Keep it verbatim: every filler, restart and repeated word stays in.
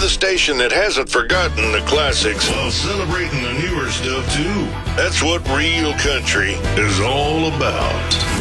the station that hasn't forgotten the classics while celebrating the newer stuff, too. That's what real country is all about.